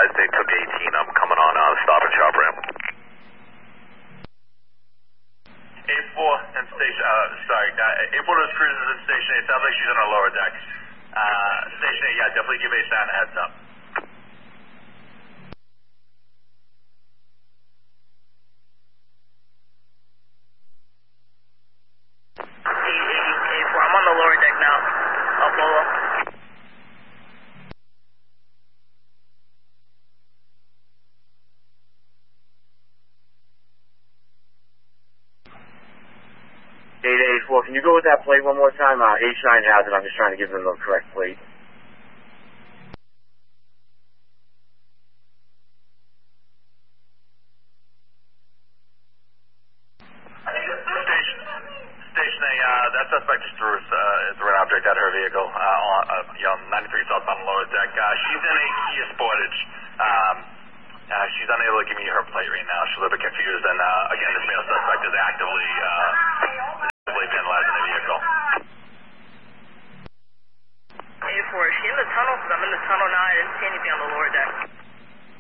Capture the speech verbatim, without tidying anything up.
advised they took eighteen. I'm coming on uh, stop and shop ramp. A four and station, uh, sorry, uh, A four is cruisers in station eight. Sounds like she's on our lower deck. Uh, station eight, yeah, definitely give H nine a heads up. A four, I'm on the lower deck now. I'll follow. eight eight four, can you go with that plate one more time? Uh, H nine has it, I'm just trying to give them the correct plate. Station, station A, uh, that suspect just threw, uh, threw an object at her vehicle, uh, on, uh, you know, ninety-three southbound lower deck. Uh, she's in a Kia Sportage. Um, uh, she's unable to give me her plate right now. She's a little bit confused, and, uh, again, this male suspect is actively, uh, actively vandalizing the vehicle. A four, is she in the tunnel? Because I'm in the tunnel now. I didn't see anything on the lower deck.